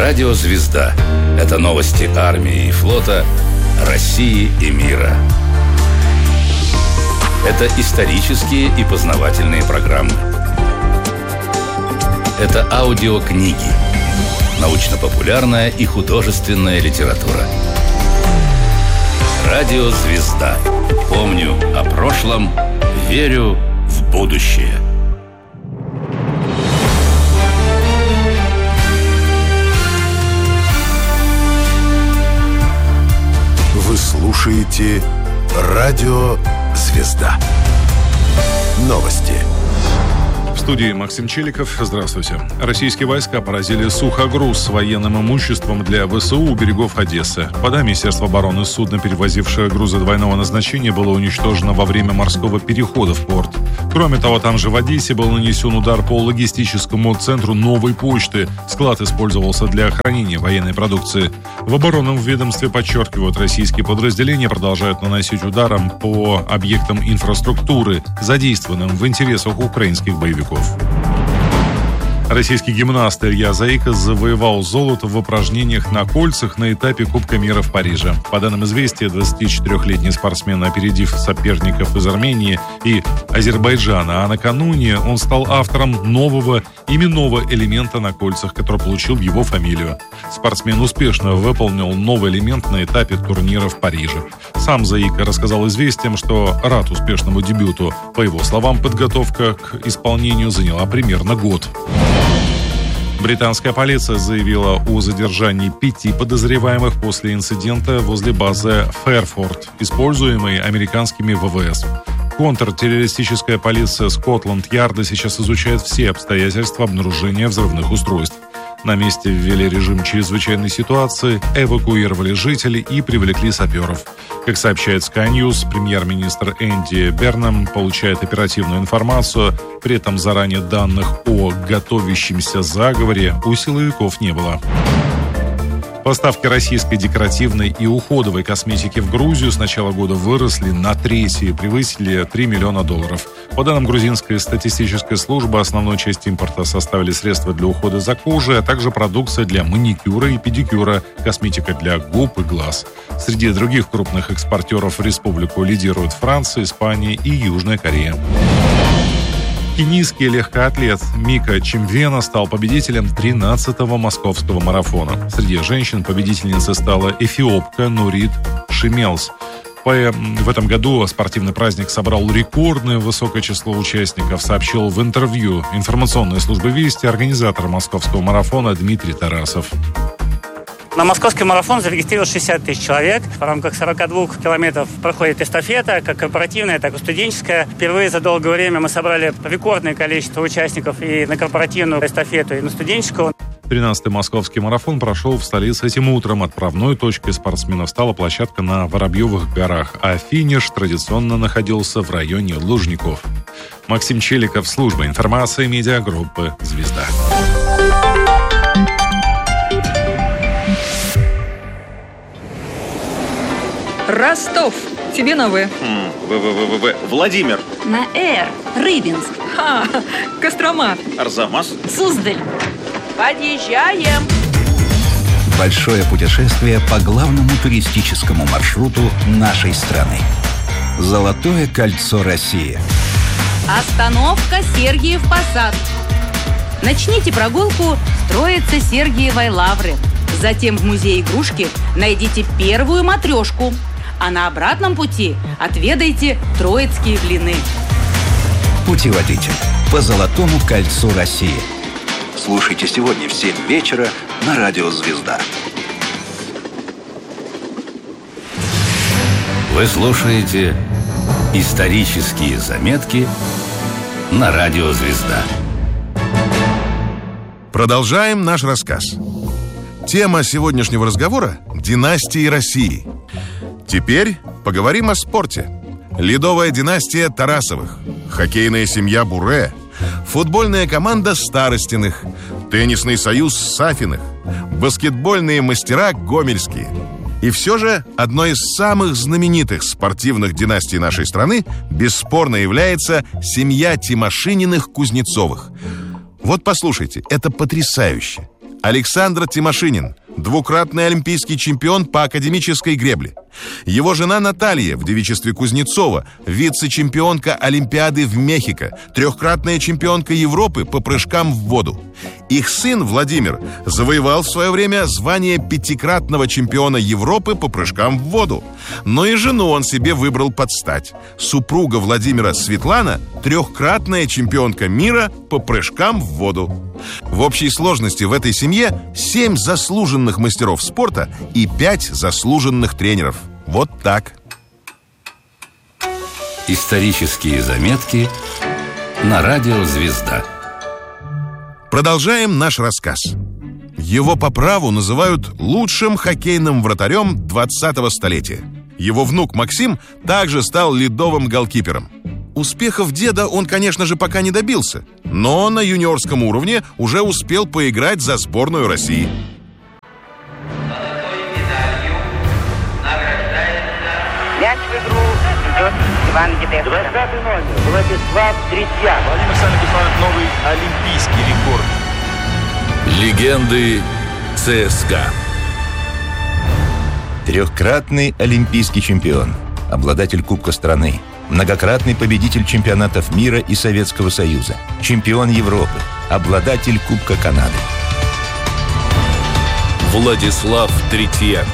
Радио «Звезда» — это новости армии и флота, России и мира. Это исторические и познавательные программы. Это аудиокниги, научно-популярная и художественная литература. Радио «Звезда». Помню о прошлом, верю в будущее. Вы слушаете Радио «Звезда». Новости. В студии Максим Челиков. Здравствуйте. Российские войска поразили сухогруз с военным имуществом для ВСУ у берегов Одессы. По данным Министерства обороны, судно, перевозившее грузы двойного назначения, было уничтожено во время морского перехода в порт. Кроме того, там же в Одессе был нанесен удар по логистическому центру Новой почты. Склад использовался для хранения военной продукции. В оборонном ведомстве подчеркивают, российские подразделения продолжают наносить удары по объектам инфраструктуры, задействованным в интересах украинских боевиков. Российский гимнаст Илья Заика завоевал золото в упражнениях на кольцах на этапе Кубка мира в Париже. По данным «Известия», 24-летний спортсмен, опередив соперников из Армении и Азербайджана, а накануне он стал автором нового именного элемента на кольцах, который получил его фамилию. Спортсмен успешно выполнил новый элемент на этапе турнира в Париже. Сам Заика рассказал «Известиям», что рад успешному дебюту. По его словам, подготовка к исполнению заняла примерно год. Британская полиция заявила о задержании 5 подозреваемых после инцидента возле базы Фэрфорд, используемой американскими ВВС. Контртеррористическая полиция Скотланд-Ярда сейчас изучает все обстоятельства обнаружения взрывных устройств. На месте ввели режим чрезвычайной ситуации, эвакуировали жителей и привлекли саперов. Как сообщает Sky News, премьер-министр Энди Бернам получает оперативную информацию, при этом заранее данных о готовящемся заговоре у силовиков не было. Поставки российской декоративной и уходовой косметики в Грузию с начала года выросли на треть и превысили $3 миллиона. По данным грузинской статистической службы, основную часть импорта составили средства для ухода за кожей, а также продукция для маникюра и педикюра, косметика для губ и глаз. Среди других крупных экспортеров в республику лидируют Франция, Испания и Южная Корея. Кенийский легкоатлет Мика Чимвена стал победителем 13-го московского марафона. Среди женщин победительницей стала эфиопка Нурит Шимелс. В этом году спортивный праздник собрал рекордное высокое число участников, сообщил в интервью информационной службы «Вести» организатор московского марафона Дмитрий Тарасов. На московский марафон зарегистрировалось 60 тысяч человек. В рамках 42 километров проходит эстафета, как корпоративная, так и студенческая. Впервые за долгое время мы собрали рекордное количество участников и на корпоративную эстафету, и на студенческую. 13-й московский марафон прошел в столице этим утром. Отправной точкой спортсменов стала площадка на Воробьевых горах, а финиш традиционно находился в районе Лужников. Максим Челиков, служба информации медиагруппы «Звезда». Ростов. Тебе на В. Владимир. На Р. Рыбинск. Кострома. Арзамас. Суздаль. Подъезжаем. Большое путешествие по главному туристическому маршруту нашей страны. Золотое кольцо России. Остановка Сергиев Посад. Начните прогулку с Троицы Сергиевой Лавры. Затем в музее игрушки найдите первую матрешку. А на обратном пути отведайте троицкие блины. Путеводитель по Золотому кольцу России. Слушайте сегодня в 7 вечера на Радио «Звезда». Вы слушаете исторические заметки на Радио «Звезда». Продолжаем наш рассказ. Тема сегодняшнего разговора – династии России. Теперь поговорим о спорте. Ледовая династия Тарасовых, хоккейная семья Буре, футбольная команда Старостиных, теннисный союз Сафиных, баскетбольные мастера Гомельские. И все же одной из самых знаменитых спортивных династий нашей страны бесспорно является семья Тимошининых-Кузнецовых. Вот послушайте, это потрясающе. Александр Тимошинин, двукратный олимпийский чемпион по академической гребле. Его жена Наталья в девичестве Кузнецова, вице-чемпионка Олимпиады в Мехико, трехкратная чемпионка Европы по прыжкам в воду. Их сын Владимир завоевал в свое время звание пятикратного чемпиона Европы по прыжкам в воду. Но и жену он себе выбрал под стать. Супруга Владимира Светлана – трехкратная чемпионка мира по прыжкам в воду. В общей сложности в этой семье 7 заслуженных мастеров спорта и 5 заслуженных тренеров. Вот так. Исторические заметки на радио «Звезда». Продолжаем наш рассказ. Его по праву называют лучшим хоккейным вратарем 20-го столетия. Его внук Максим также стал ледовым голкипером. Успехов деда он, конечно же, пока не добился, но на юниорском уровне уже успел поиграть за сборную России. Мяч в игру идет Иван Дедевко. 20 номер Владислав Третьяк. Владимир Александрович установит новый олимпийский рекорд. Легенды ЦСКА. Трехкратный олимпийский чемпион, обладатель Кубка страны, многократный победитель чемпионатов мира и Советского Союза, чемпион Европы, обладатель Кубка Канады. Владислав Третьяк.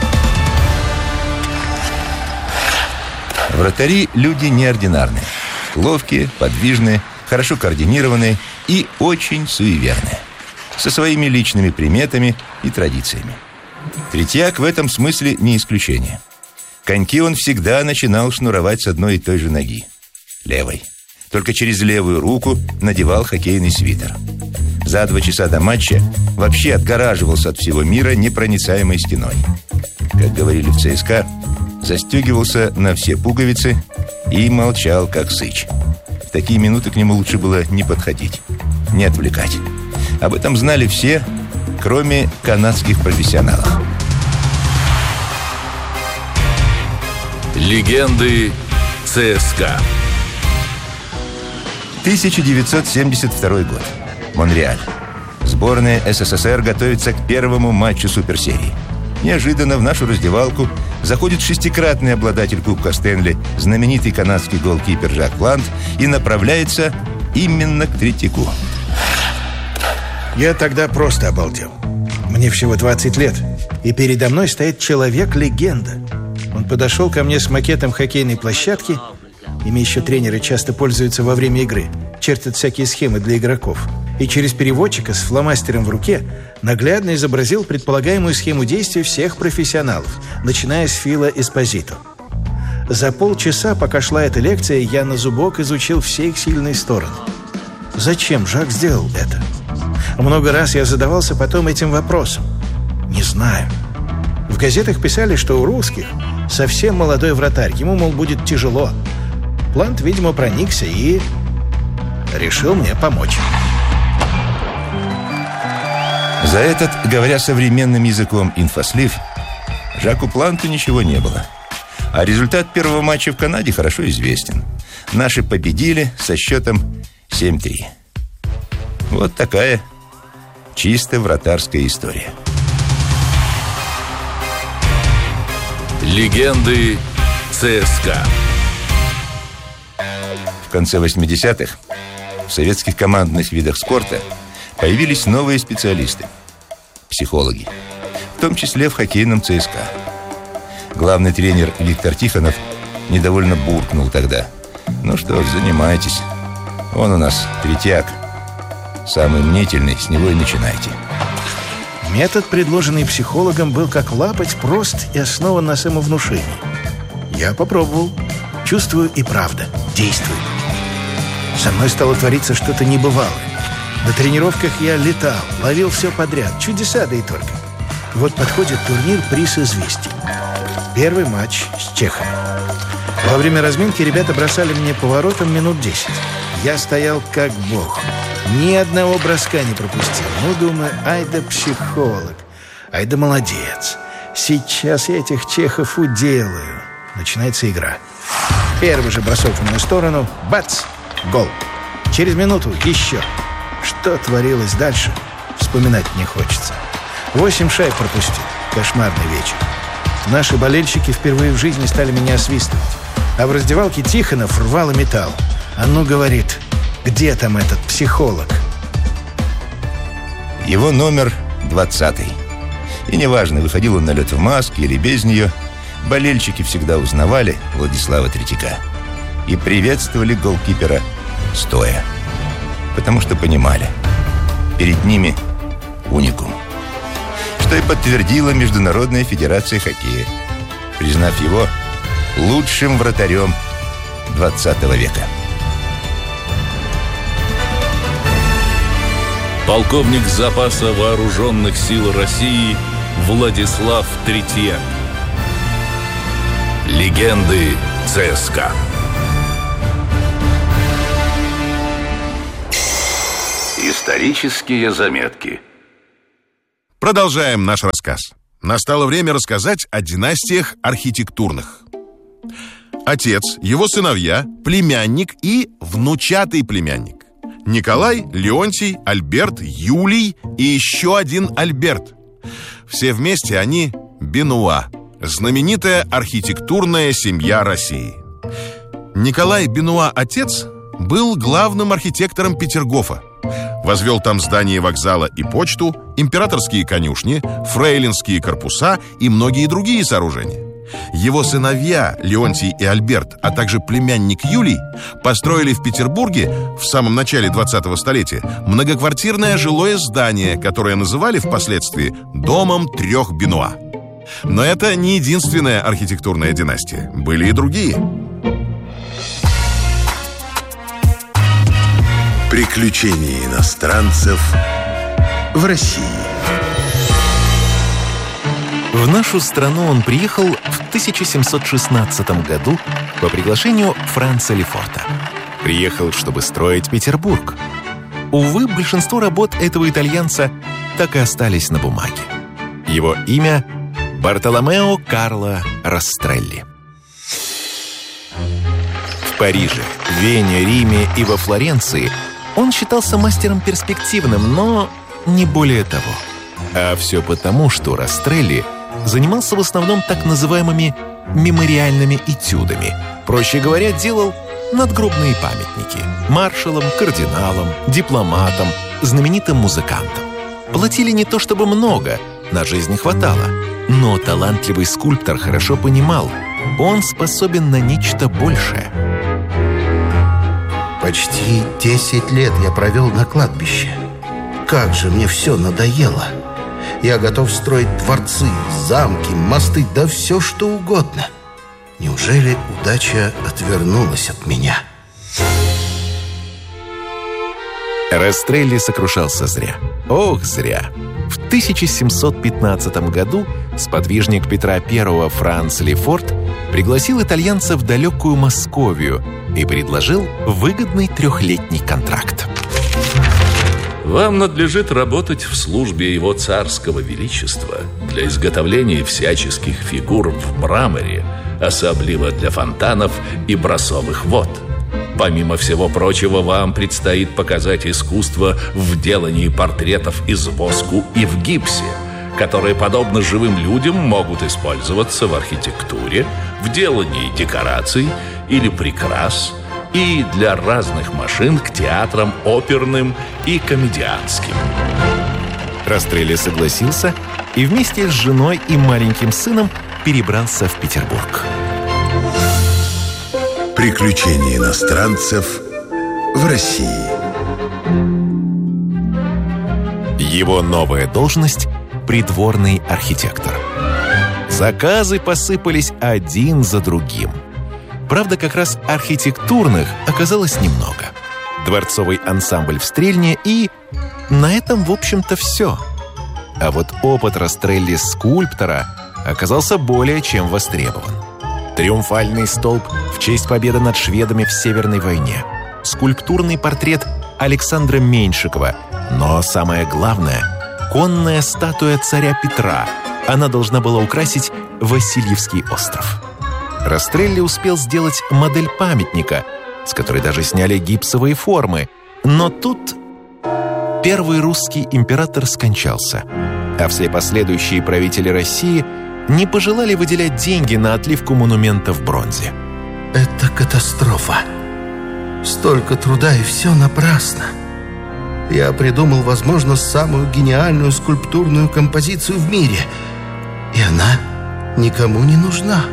Вратари – люди неординарные. Ловкие, подвижные, хорошо координированные и очень суеверные. Со своими личными приметами и традициями. Третьяк в этом смысле не исключение. Коньки он всегда начинал шнуровать с одной и той же ноги – левой. Только через левую руку надевал хоккейный свитер. За 2 часа до матча вообще отгораживался от всего мира непроницаемой стеной. Как говорили в ЦСКА, застегивался на все пуговицы и молчал, как сыч. В такие минуты к нему лучше было не подходить, не отвлекать. Об этом знали все, кроме канадских профессионалов. Легенды ЦСКА. 1972 год. Монреаль. Сборная СССР готовится к первому матчу суперсерии. Неожиданно в нашу раздевалку заходит 6-кратный обладатель Кубка Стэнли, знаменитый канадский голкипер Жак Плант, и направляется именно к Третьяку. Я тогда просто обалдел. Мне всего 20 лет, и передо мной стоит человек-легенда. Он подошел ко мне с макетом хоккейной площадки. Ими еще тренеры часто пользуются во время игры. Чертят всякие схемы для игроков. И через переводчика с фломастером в руке наглядно изобразил предполагаемую схему действий всех профессионалов, начиная с Фила Эспозито. За полчаса, пока шла эта лекция, я на зубок изучил все их сильные стороны. Зачем Жак сделал это? Много раз я задавался потом этим вопросом. Не знаю. В газетах писали, что у русских совсем молодой вратарь, ему, мол, будет тяжело. Плант, видимо, проникся и решил мне помочь. За этот, говоря современным языком, инфослив, Жаку Планту ничего не было. А результат первого матча в Канаде хорошо известен. Наши победили со счетом 7-3. Вот такая чисто вратарская история. Легенды ЦСКА. В конце 80-х в советских командных видах спорта появились новые специалисты – психологи, в том числе в хоккейном ЦСКА. Главный тренер Виктор Тихонов недовольно буркнул тогда: «Ну что ж, занимайтесь. Он у нас Третьяк. Самый мнительный, с него и начинайте». Метод, предложенный психологом, был как лапоть, прост и основан на самовнушении. Я попробовал. Чувствую, и правда, действует. Со мной стало твориться что-то небывалое. На тренировках я летал, ловил все подряд. Чудеса, да и только. Вот подходит турнир «Приз известий». Первый матч с чехами. Во время разминки ребята бросали мне поворотом минут 10. Я стоял как бог. Ни одного броска не пропустил. Ну, думаю, ай да психолог. Ай да молодец. Сейчас я этих чехов уделаю. Начинается игра. Первый же бросок в мою сторону. Бац! Гол. Через минуту еще. Что творилось дальше, вспоминать не хочется. 8 шайб пропустил. Кошмарный вечер. Наши болельщики впервые в жизни стали меня освистывать. А в раздевалке Тихонов рвал и металл. А ну, говорит, где там этот психолог? Его номер 20-й. И неважно, выходил он на лед в маске или без нее, болельщики всегда узнавали Владислава Третьяка и приветствовали голкипера стоя. Потому что понимали, перед ними уникум. Что и подтвердила Международная федерация хоккея, признав его лучшим вратарем 20 века. Полковник запаса вооруженных сил России Владислав Третьяк. Легенды ЦСКА. Исторические заметки. Продолжаем наш рассказ. Настало время рассказать о династиях архитектурных. Отец, его сыновья, племянник и внучатый племянник. Николай, Леонтий, Альберт, Юлий и еще один Альберт. Все вместе они Бенуа, знаменитая архитектурная семья России. Николай Бенуа, отец, был главным архитектором Петергофа. Возвел там здание вокзала и почту, императорские конюшни, фрейлинские корпуса и многие другие сооружения. Его сыновья Леонтий и Альберт, а также племянник Юлий, построили в Петербурге в самом начале 20-го столетия многоквартирное жилое здание, которое называли впоследствии «Домом трех Бенуа». Но это не единственная архитектурная династия. Были и другие. Приключения иностранцев в России. В нашу страну он приехал в 1716 году по приглашению Франца Лефорта. Приехал, чтобы строить Петербург. Увы, большинство работ этого итальянца так и остались на бумаге. Его имя – Бартоломео Карло Растрелли. В Париже, Вене, Риме и во Флоренции он считался мастером перспективным, но не более того. А все потому, что Растрелли занимался в основном так называемыми мемориальными этюдами. Проще говоря, делал надгробные памятники маршалам, кардиналам, дипломатам, знаменитым музыкантам. Платили не то чтобы много, на жизнь хватало. Но талантливый скульптор хорошо понимал, он способен на нечто большее. Почти 10 лет я провел на кладбище. Как же мне все надоело. Я готов строить дворцы, замки, мосты, да все что угодно. Неужели удача отвернулась от меня? Растрелли сокрушался зря. Ох, зря. В 1715 году сподвижник Петра I Франц Лефорт пригласил итальянца в далекую Московию и предложил выгодный 3-летний контракт. Вам надлежит работать в службе его царского величества для изготовления всяческих фигур в мраморе, особливо для фонтанов и бросовых вод. Помимо всего прочего, вам предстоит показать искусство в делании портретов из воску и в гипсе, которые, подобно живым людям, могут использоваться в архитектуре, в делании декораций или прикрас, и для разных машин к театрам оперным и комедианским. Растрелли согласился и вместе с женой и маленьким сыном перебрался в Петербург. Приключения иностранцев в России. Его новая должность – придворный архитектор. Заказы посыпались один за другим. Правда, как раз архитектурных оказалось немного. Дворцовый ансамбль в Стрельне и... на этом, в общем-то, все. А вот опыт Растрелли скульптора оказался более чем востребован. Триумфальный столб в честь победы над шведами в Северной войне, скульптурный портрет Александра Меньшикова, но самое главное – конная статуя царя Петра. Она должна была украсить Васильевский остров. Растрелли успел сделать модель памятника, с которой даже сняли гипсовые формы. Но тут первый русский император скончался, а все последующие правители России не пожелали выделять деньги на отливку монумента в бронзе. Это катастрофа. Столько труда, и все напрасно. Я придумал, возможно, самую гениальную скульптурную композицию в мире. И она никому не нужна.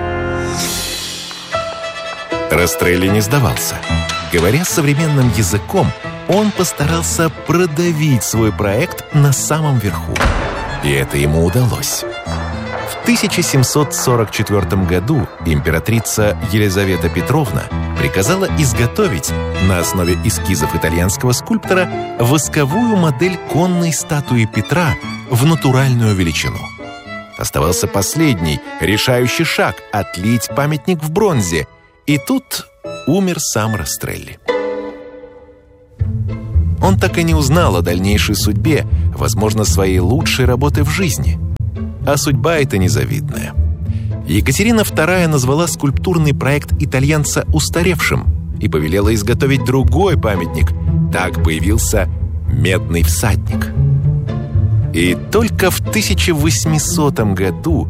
Растрелли не сдавался. Говоря современным языком, он постарался продавить свой проект на самом верху. И это ему удалось. В 1744 году императрица Елизавета Петровна приказала изготовить на основе эскизов итальянского скульптора восковую модель конной статуи Петра в натуральную величину. Оставался последний, решающий шаг – отлить памятник в бронзе. И тут умер сам Растрелли. Он так и не узнал о дальнейшей судьбе, возможно, своей лучшей работы в жизни. А судьба эта незавидная. Екатерина II назвала скульптурный проект итальянца устаревшим и повелела изготовить другой памятник. Так появился «Медный всадник». И только в 1800 году